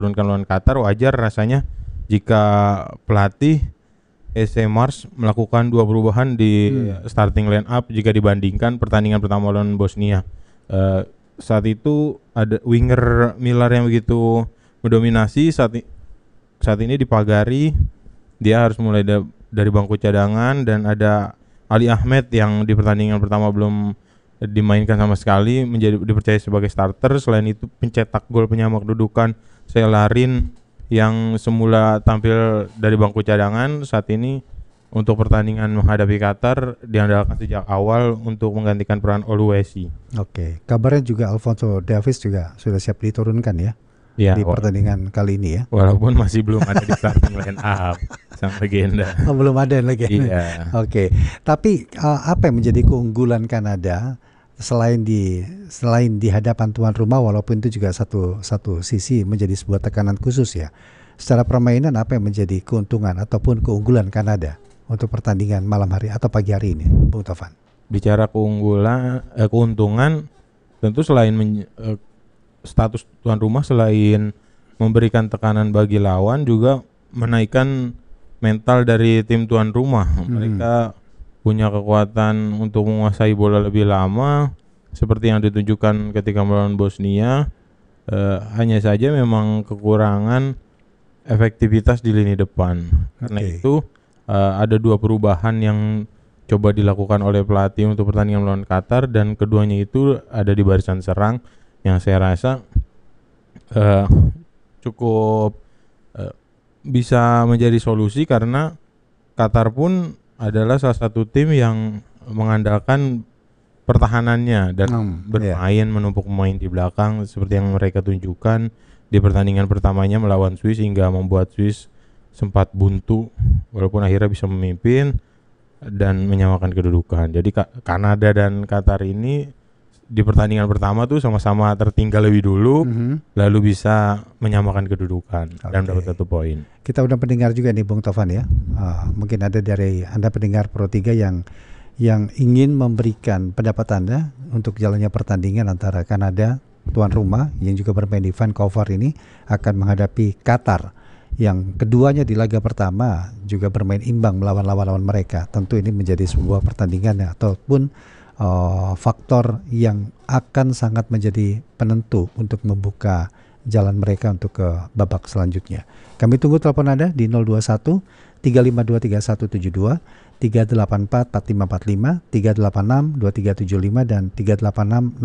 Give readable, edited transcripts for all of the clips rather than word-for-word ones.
diturunkan lawan Qatar, wajar rasanya jika pelatih EC Mars melakukan 2 perubahan di starting line up jika dibandingkan pertandingan pertama lawan Bosnia. Saat itu ada winger Miller yang begitu mendominasi, saat ini dipagari, dia harus mulai dari bangku cadangan, dan ada Ali Ahmed yang di pertandingan pertama belum dimainkan sama sekali dipercaya sebagai starter. Selain itu pencetak gol penyama kedudukan Selarin yang semula tampil dari bangku cadangan saat ini untuk pertandingan menghadapi Qatar diandalkan sejak awal untuk menggantikan peran Oluwesi. Oke, kabarnya juga Alphonso Davies juga sudah siap diturunkan ya, di pertandingan kali ini ya. Walaupun masih belum ada di starting line up sang legenda. Oh, belum ada lagi. Iya. Oke, tapi apa yang menjadi keunggulan Kanada selain di hadapan tuan rumah, walaupun itu juga satu sisi menjadi sebuah tekanan khusus ya. Secara permainan apa yang menjadi keuntungan ataupun keunggulan Kanada untuk pertandingan malam hari atau pagi hari ini, Bung Tovan? Bicara keuntungan, tentu selain status tuan rumah, selain memberikan tekanan bagi lawan, juga menaikkan mental dari tim tuan rumah. Mereka punya kekuatan untuk menguasai bola lebih lama seperti yang ditunjukkan ketika melawan Bosnia. Hanya saja memang kekurangan efektivitas di lini depan. Karena itu ada 2 perubahan yang coba dilakukan oleh pelatih untuk pertandingan melawan Qatar, dan keduanya itu ada di barisan serang yang saya rasa cukup bisa menjadi solusi, karena Qatar pun adalah salah satu tim yang mengandalkan pertahanannya dan bermain menumpuk pemain di belakang seperti yang mereka tunjukkan di pertandingan pertamanya melawan Swiss, hingga membuat Swiss sempat buntu walaupun akhirnya bisa memimpin dan menyamakan kedudukan. Jadi Kanada dan Qatar ini di pertandingan pertama tuh sama-sama tertinggal lebih dulu, lalu bisa menyamakan kedudukan dan dapat 1 poin. Kita udah pendengar juga nih Bung Tovan ya. Mungkin ada dari Anda pendengar Pro 3 yang ingin memberikan pendapat Anda untuk jalannya pertandingan antara Kanada tuan rumah yang juga bermain di Vancouver ini akan menghadapi Qatar yang keduanya di laga pertama juga bermain imbang melawan lawan-lawan mereka. Tentu ini menjadi sebuah pertandingan ataupun faktor yang akan sangat menjadi penentu untuk membuka jalan mereka untuk ke babak selanjutnya. Kami tunggu telepon Anda di 021 352 3172, 384 4545, 386 2375 dan 386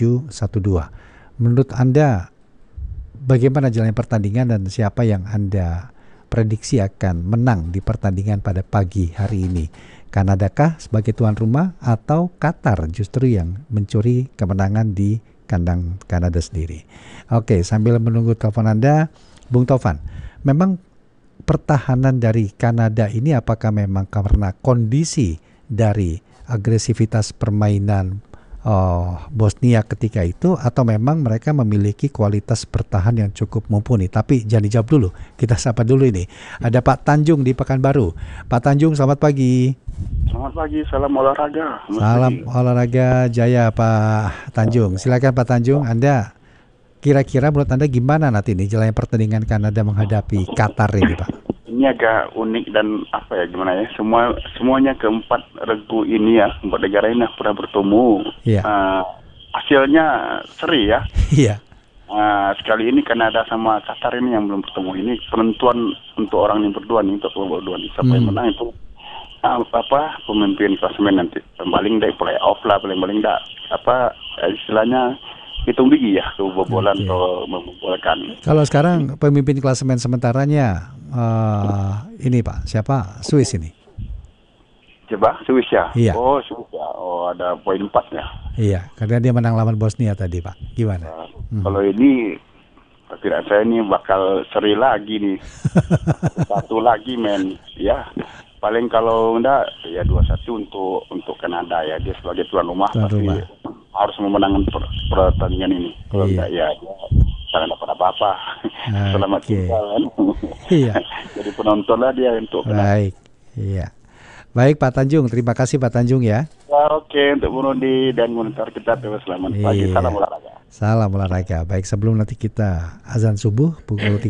6712. Menurut Anda bagaimana jalannya pertandingan dan siapa yang Anda prediksi akan menang di pertandingan pada pagi hari ini? Kanadakah sebagai tuan rumah atau Qatar justru yang mencuri kemenangan di kandang Kanada sendiri? Oke, sambil menunggu telepon Anda, Bung Tovan, memang pertahanan dari Kanada ini apakah memang karena kondisi dari agresivitas permainan Bosnia ketika itu, atau memang mereka memiliki kualitas bertahan yang cukup mumpuni? Tapi jangan dijawab dulu, kita sapa dulu ini. Ada Pak Tanjung di Pekanbaru. Pak Tanjung, selamat pagi. Selamat pagi, salam olahraga. Salam olahraga jaya Pak Tanjung. Silakan Pak Tanjung, Anda kira-kira menurut Anda gimana nanti nih jalannya pertandingan Kanada menghadapi Qatar ini, Pak? Ini agak unik dan gimana ya, semuanya keempat regu ini ya, 4 negara ini pernah bertemu. Iya. Hasilnya seri ya. Iya. Sekali ini Kanada sama Qatar ini yang belum bertemu. Ini penentuan untuk orang yang berdua nih, untuk berdua nih. Siapa yang menang itu pemimpin klasemen nanti. Paling dari playoff lah, paling enggak istilahnya hitung gigi ya, kebobolan atau membolehkan. Kalau sekarang pemimpin klasemen sementaranya ini Pak, siapa? Swiss ini. Coba Swiss ya? Iya. Oh Swiss ya, ada poin 4 ya. Iya, karena dia menang lawan Bosnia tadi Pak. Gimana? Kalau ini tidak, saya ini bakal seri lagi nih. Satu lagi men, ya. Paling kalau enggak ya 2-1 untuk Kanada ya, dia sebagai tuan rumah pasti harus memenangkan pertandingan ini. Kalau enggak ya jangan dapat apa-apa. Selamat tinggal kan. Iya. Jadi penontonlah dia untuk baik. Iya. Baik Pak Tanjung, terima kasih Pak Tanjung ya. Oke, untuk Bung Rudi dan monitor kita terus selamat pagi. Salam olahraga. Salam olahraga. Baik, sebelum nanti kita azan subuh pukul